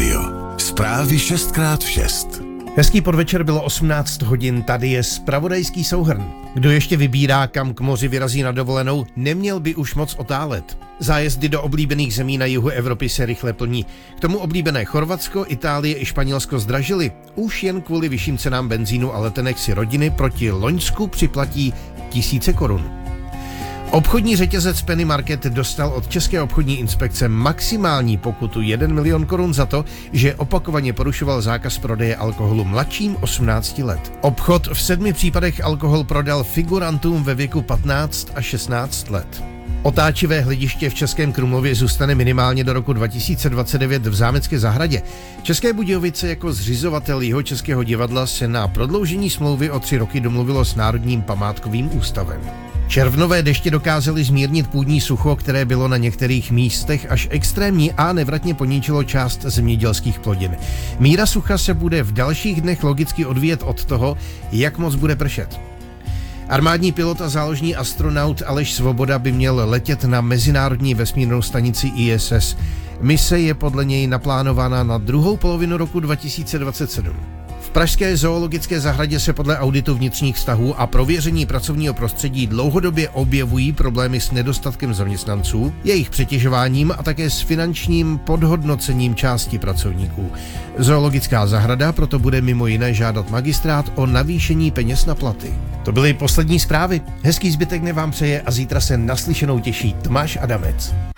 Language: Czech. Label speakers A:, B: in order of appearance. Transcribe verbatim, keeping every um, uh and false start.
A: rádio. Zprávy šest krát šest.
B: Hezký podvečer, bylo osmnáct hodin, tady je zpravodajský souhrn. Kdo ještě vybírá, kam k moři vyrazí na dovolenou, neměl by už moc otálet. Zájezdy do oblíbených zemí na jihu Evropy se rychle plní. K tomu oblíbené Chorvatsko, Itálie i Španělsko zdražily. Už jen kvůli vyšším cenám benzínu a letenek si rodiny proti loňsku připlatí tisíce korun. Obchodní řetězec Penny Market dostal od České obchodní inspekce maximální pokutu jeden milion korun za to, že opakovaně porušoval zákaz prodeje alkoholu mladším osmnácti let. Obchod v sedmi případech alkohol prodal figurantům ve věku patnáct až šestnáct let. Otáčivé hlediště v Českém Krumlově zůstane minimálně do roku dva tisíce dvacet devět v Zámecké zahradě. České Budějovice jako zřizovatel Jihočeského divadla se na prodloužení smlouvy o tři roky domluvilo s Národním památkovým ústavem. Červnové deště dokázaly zmírnit půdní sucho, které bylo na některých místech až extrémní a nevratně poničilo část zemědělských plodin. Míra sucha se bude v dalších dnech logicky odvíjet od toho, jak moc bude pršet. Armádní pilot a záložní astronaut Aleš Svoboda by měl letět na mezinárodní vesmírnou stanici I S S. Mise je podle něj naplánována na druhou polovinu roku dva tisíce dvacet sedm. V pražské zoologické zahradě se podle auditu vnitřních vztahů a prověření pracovního prostředí dlouhodobě objevují problémy s nedostatkem zaměstnanců, jejich přetěžováním a také s finančním podhodnocením části pracovníků. Zoologická zahrada proto bude mimo jiné žádat magistrát o navýšení peněz na platy. To byly poslední zprávy. Hezký zbytek dne vám přeje a zítra se naslyšenou těší Tomáš Adamec.